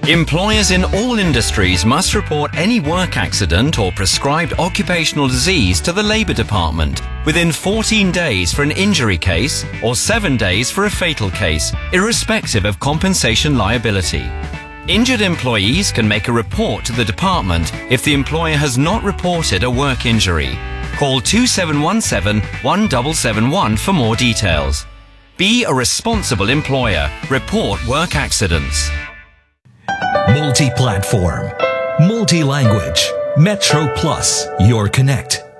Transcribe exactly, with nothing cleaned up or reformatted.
Employers in all industries must report any work accident or prescribed occupational disease to the Labour Department within fourteen days for an injury case or seven days for a fatal case, irrespective of compensation liability. Injured employees can make a report to the department if the employer has not reported a work injury. Call two seven one seven, one seven seven one for more details. Be a responsible employer. Report work accidents. Multi-platform, multi-language, Metro Plus, your connect.